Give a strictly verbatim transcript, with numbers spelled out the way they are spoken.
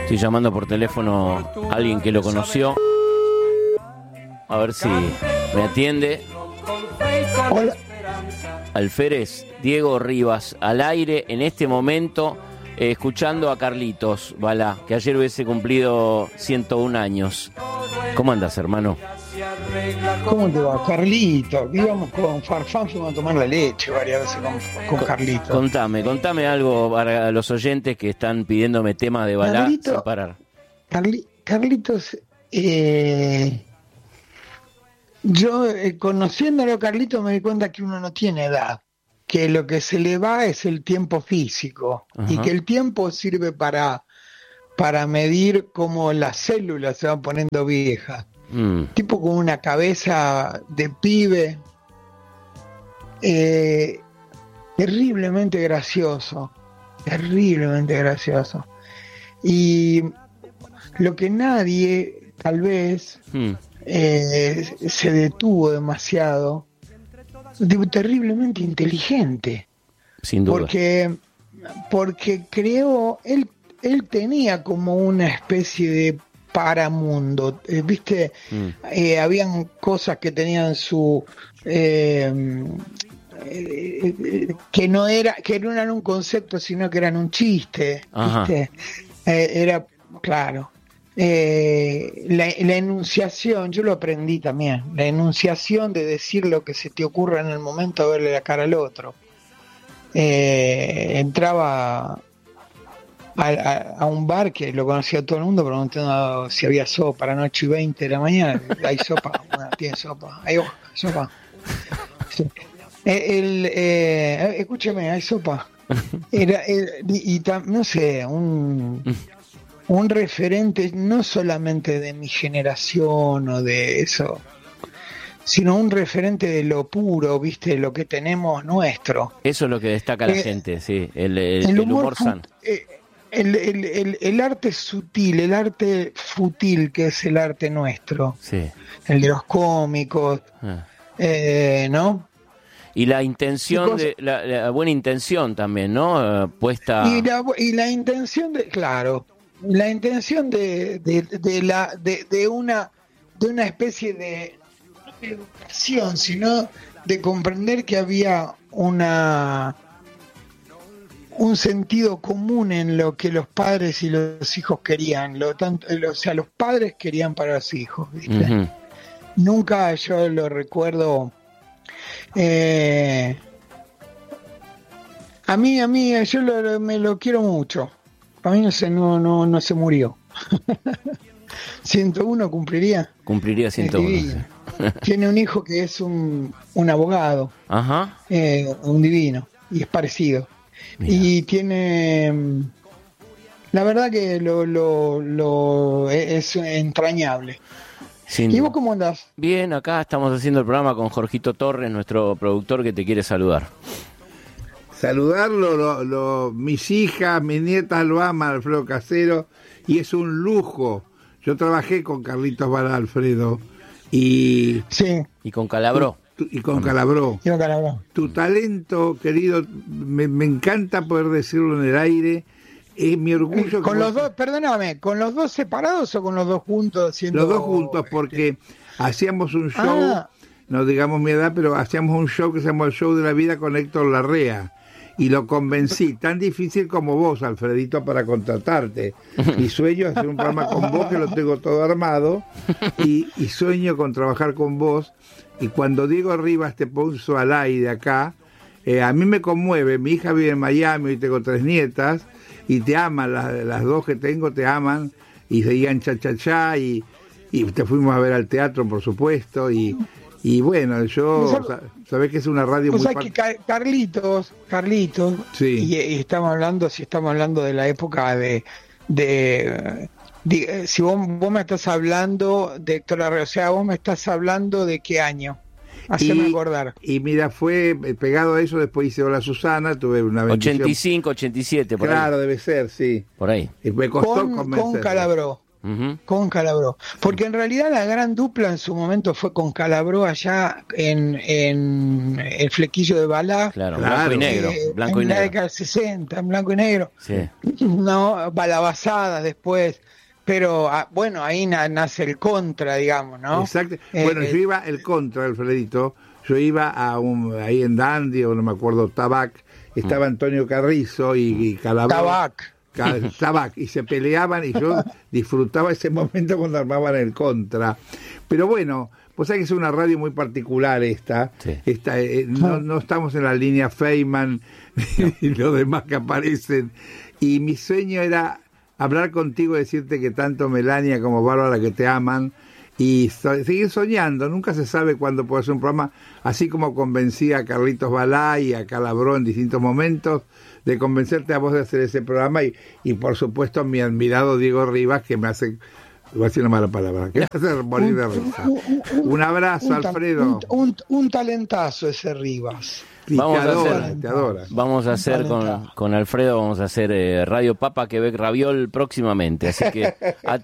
Estoy llamando por teléfono a alguien que lo conoció. A ver si me atiende. Hola. Alférez, Diego Rivas, al aire en este momento, eh, escuchando a Carlitos Balá, que ayer hubiese cumplido ciento un años. ¿Cómo andas, hermano? ¿Cómo te va, Carlito? Íbamos con Farfán, fuimos a tomar la leche varias veces con, con Carlito. Contame, contame algo para los oyentes que están pidiéndome temas de Balá Carlito, sin parar. Carli, Carlitos, eh, yo eh, conociéndolo a Carlitos me di cuenta que uno no tiene edad, que lo que se le va es el tiempo físico. Ajá. Y que el tiempo sirve para, para medir cómo las células se van poniendo viejas. Mm. Tipo con una cabeza de pibe, eh, terriblemente gracioso, terriblemente gracioso. Y lo que nadie, tal vez, mm. eh, se detuvo demasiado, tipo, terriblemente inteligente. Sin duda. Porque, porque creo, él, él tenía como una especie de paramundo, eh, viste, mm. eh, habían cosas que tenían su eh, eh, eh, que no era que no eran un concepto sino que eran un chiste. Ajá. Viste, eh, era claro, eh, la, la enunciación, yo lo aprendí también, la enunciación de decir lo que se te ocurra en el momento de verle la cara al otro. Eh, entraba A, a, a un bar que lo conocía todo el mundo, preguntando si había sopa a las ocho y veinte de la mañana. Hay sopa, bueno, tiene sopa, hay sopa. Sí. El, eh, escúcheme, hay sopa. Era, el, y, y no sé, un, un referente no solamente de mi generación o de eso, sino un referente de lo puro, viste, lo que tenemos nuestro. Eso es lo que destaca la eh, gente, sí, el, el, el humor, humor, humor sano. Eh, El, el, el, el arte sutil, el arte futil, que es el arte nuestro, sí. El de los cómicos, ah. eh, ¿no? Y la intención, de la, la buena intención también, ¿no? Uh, puesta... Y la, y la intención de, claro, la intención de, de, de, la, de, de, una, de una especie de, no de educación, sino de comprender que había una... un sentido común en lo que los padres y los hijos querían, lo tanto, o sea, los padres querían para los hijos, ¿viste? Uh-huh. Nunca yo lo recuerdo. Eh, a mí, a mí, yo lo, me lo quiero mucho. A mí no se, no, no, no se murió. ciento uno cumpliría. Cumpliría ciento uno. Sí. Tiene un hijo que es un, un abogado, uh-huh. eh, un divino, y es parecido. Mira. Y tiene, la verdad que lo, lo, lo es entrañable. Sin ¿Y vos cómo andás? Bien, acá estamos haciendo el programa con Jorgito Torres, nuestro productor, que te quiere saludar. Saludarlo, lo, lo, mis hijas, mis nietas lo aman, Alfredo Casero, y es un lujo. Yo trabajé con Carlitos Balá, Alfredo, y... Sí. Y con Calabró. Y con Calabró. Y con Calabró. Tu talento, querido, me, me encanta poder decirlo en el aire. Es mi orgullo. Eh, con los vos... dos, perdóname, ¿con los dos separados o con los dos juntos? Haciendo... Los dos juntos, porque hacíamos un show, ah. no digamos mi edad, pero hacíamos un show que se llamó El Show de la Vida con Héctor Larrea. Y lo convencí, tan difícil como vos, Alfredito, para contratarte. Mi sueño es hacer un programa con vos, que lo tengo todo armado, y, y sueño con trabajar con vos. Y cuando Diego Rivas te puso al aire acá, eh, a mí me conmueve. Mi hija vive en Miami y tengo tres nietas, y te aman, las, las dos que tengo te aman, y seguían cha cha cha, y, y te fuimos a ver al teatro, por supuesto, y, y bueno, yo, sabés que es una radio muy... O sea que Carlitos, Carlitos, sí. y, y estamos hablando, si estamos hablando de la época de... de De, si vos, vos me estás hablando de Héctor Larrea, o sea, vos me estás hablando de qué año, haceme y, acordar. Y mira, fue pegado a eso, después hice Hola Susana, tuve una bendición. ochenta y cinco, ochenta y siete, por claro, ahí. Debe ser, sí. Por ahí. Y me costó con, convencerlo. Con Calabró. Uh-huh. Con Calabró. Porque en realidad la gran dupla en su momento fue con Calabró allá en, en el flequillo de Balá. Claro, blanco y negro. Eh, blanco en y la negro. década del sesenta, en blanco y negro. Sí. No, balabazadas después. Pero bueno, ahí na- nace el contra, digamos, ¿no? Exacto. Eh, bueno, eh, yo iba el contra, Alfredito. Yo iba a un, ahí en Dandy, o no me acuerdo, Tabac. Estaba Antonio Carrizo y, y Calabró. Tabac. Tabac, y se peleaban y yo disfrutaba ese momento cuando armaban el contra. Pero bueno, pues sabés que es una radio muy particular esta. Sí. esta eh, no, no estamos en la línea Feynman y los demás que aparecen. Y mi sueño era hablar contigo y decirte que tanto Melania como Bárbara que te aman. Y so- seguir soñando, nunca se sabe cuándo puede hacer un programa, así como convencí a Carlitos Balá y a Calabró en distintos momentos, de convencerte a vos de hacer ese programa, y, y por supuesto a mi admirado Diego Rivas, que me hace, voy a decir una mala palabra, que me hace morir de risa. Un abrazo, un, ta- Alfredo. Un, un, un talentazo ese Rivas. Y Vamos te a adora, hacer- te adora. Vamos a hacer con, con Alfredo, vamos a hacer eh, Radio Papa Quebec Raviol próximamente. Así que a-